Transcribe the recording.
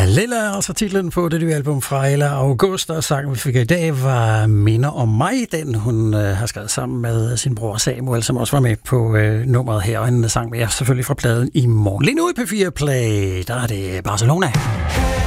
Lilla, altså titlen på det nye album fra Ella August, og sangen vi fik i dag var Minder om mig, den hun har skrevet sammen med sin bror Samuel, som også var med på nummeret her, og en sang med selvfølgelig fra pladen i morgen. Lige nu i P4 Play, der er det Barcelona.